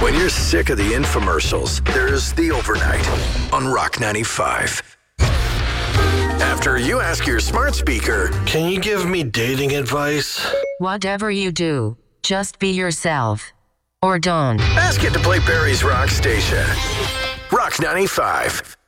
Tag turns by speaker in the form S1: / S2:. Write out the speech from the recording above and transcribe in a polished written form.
S1: When you're sick of the infomercials, there's the overnight on Rock 95. After you ask your smart speaker,
S2: can you give me dating advice?
S3: Whatever you do, just be yourself. Or don't.
S1: Ask it to play Barry's Rock Station. Rock 95.